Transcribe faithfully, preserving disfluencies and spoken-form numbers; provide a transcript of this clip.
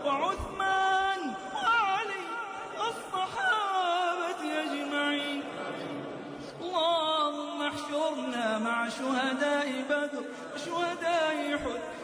وعثمان وعلي والصحابة أجمعين. اللهم احشرنا مع شهداء بدر وشهداء أحد